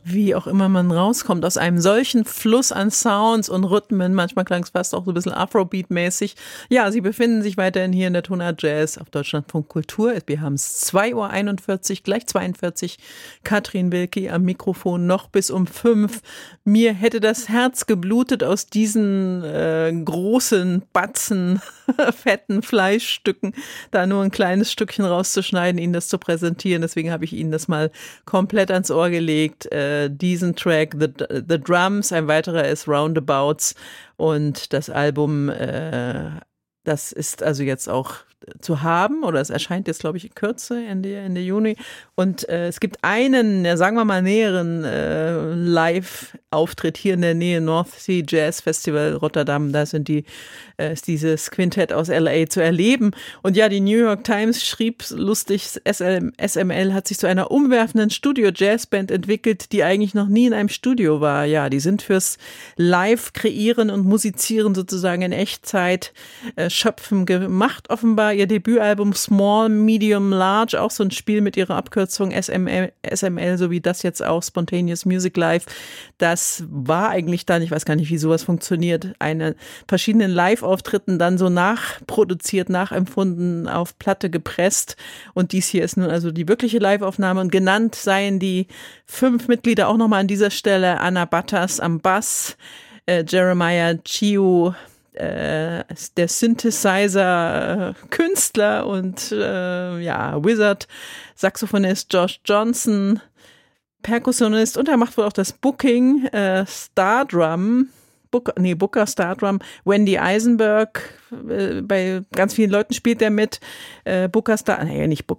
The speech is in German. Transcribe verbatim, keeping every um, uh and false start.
wie auch immer man rauskommt, aus einem solchen Fluss an Sounds und Rhythmen, manchmal klang es fast auch so ein bisschen Afrobeat-mäßig. Ja, sie befinden sich weiterhin hier in der Tonart Jazz auf Deutschlandfunk Kultur. Wir haben es zwei Uhr einundvierzig, gleich zweiundvierzig. Katrin Wilke am Mikrofon noch bis um fünf. Mir hätte das Herz geblutet, aus diesen äh, großen Batzen, fetten Fleischstücken da nur ein kleines Stückchen rauszuschneiden, Ihnen das zu präsentieren. Deswegen habe ich Ihnen das mal komplett ans Ohr gelegt. Äh, diesen Track, The, The Drums, ein weiterer ist Roundabouts und das Album, äh, das ist also jetzt auch zu haben oder es erscheint jetzt, glaube ich, in Kürze, Ende, Ende Juni. Und äh, es gibt einen, ja, sagen wir mal, näheren äh, Live-Auftritt hier in der Nähe, North Sea Jazz Festival Rotterdam. Da sind die, äh, ist dieses Quintett aus L A zu erleben. Und ja, die New York Times schrieb lustig, S M L hat sich zu einer umwerfenden Studio-Jazzband entwickelt, die eigentlich noch nie in einem Studio war. Ja, die sind fürs Live-Kreieren und Musizieren sozusagen in Echtzeit äh, schöpfen gemacht, offenbar. Ihr Debütalbum Small, Medium, Large, auch so ein Spiel mit ihrer Abkürzung S M L, S M L, so wie das jetzt auch, Spontaneous Music Live. Das war eigentlich dann, ich weiß gar nicht, wie sowas funktioniert, eine verschiedenen Live-Auftritten dann so nachproduziert, nachempfunden, auf Platte gepresst. Und dies hier ist nun also die wirkliche Live-Aufnahme. Und genannt seien die fünf Mitglieder auch nochmal an dieser Stelle: Anna Battas am Bass, äh, Jeremiah Chiu, Äh, der Synthesizer-Künstler und äh, ja, Wizard, Saxophonist Josh Johnson, Perkussionist, und er macht wohl auch das Booking, äh, Stardrum, Booker, nee, Booker, Stardrum, Wendy Eisenberg, äh, bei ganz vielen Leuten spielt er mit, äh, Booker Star, nee, nicht